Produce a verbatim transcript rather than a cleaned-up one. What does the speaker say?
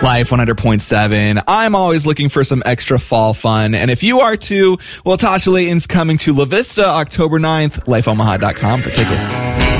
Life one hundred point seven. I'm always looking for some extra fall fun. And if you are too, well, Tasha Layton's coming to La Vista October ninth. life omaha dot com for tickets.